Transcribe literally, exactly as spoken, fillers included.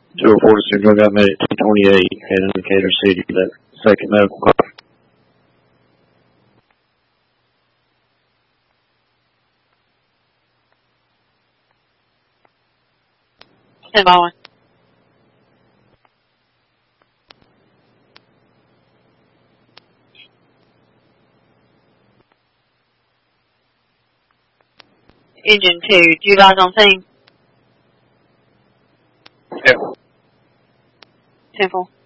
two oh four to Central got met at two twenty-eight, heading to Decatur City, that second medical car. Stand by one. Engine two, do you guys on scene? Yeah. Temple.